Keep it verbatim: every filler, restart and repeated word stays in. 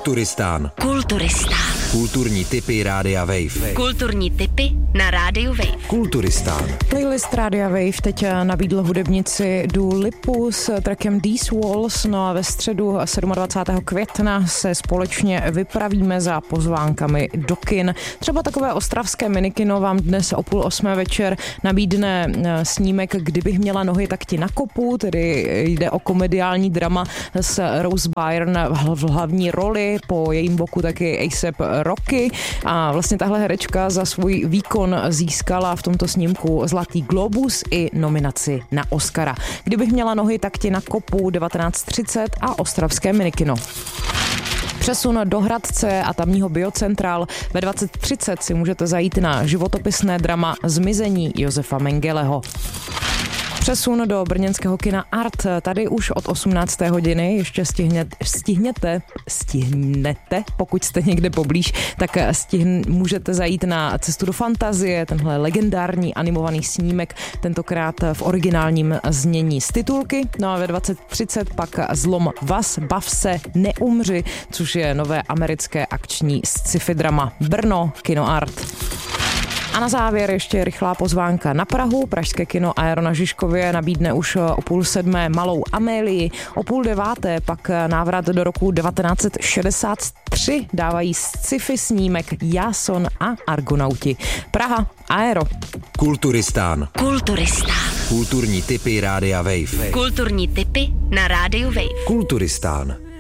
Kulturistán. Kulturistán. Kulturní tipy Rádia Wave. Kulturní tipy na Rádiu Wave. Kulturistán. Playlist Rádia Wave teď nabídl hudebnici Dua Lipu s trackem These Walls, no a ve středu dvacátého sedmého května se společně vypravíme za pozvánkami do kin. Třeba takové ostravské minikino vám dnes o půl osmé večer nabídne snímek Kdybych měla nohy, tak ti nakopu, tedy jde o komediální drama s Rose Byrne v hlavní roli, po jejím boku taky A$ej ép Rocky a vlastně tahle herečka za svůj výkon získala v tomto snímku Zlatý globus i nominaci na Oscara. Kdybych měla nohy, tak ti nakopu devatenáct třicet a ostravské minikino. Přesun do Hradce a tamního Biocentral. Ve dvacet třicet si můžete zajít na životopisné drama Zmizení Josefa Mengeleho. Přesun do brněnského kina Art. Tady už od osmnácté hodiny ještě stihněte, stihněte, stihnete, pokud jste někde poblíž, tak stihn, můžete zajít na Cestu do fantazie, tenhle legendární animovaný snímek, tentokrát v originálním znění z titulky. No a ve dvacet třicet pak Zlom vás, bav se, neumři, což je nové americké akční sci-fi drama. Brno, kino Art. A na závěr ještě rychlá pozvánka na Prahu. Pražské kino Aero na Žižkově nabídne už o půl sedmé Malou Amélii. O půl deváté pak návrat do roku devatenáct set šedesát tři dávají sci-fi snímek Jason a Argonauti. Praha, Aero. Kulturistán. Kulturistán. Kulturní tipy Rádia Wave. Kulturní tipy na Rádiu Wave. Kulturistán.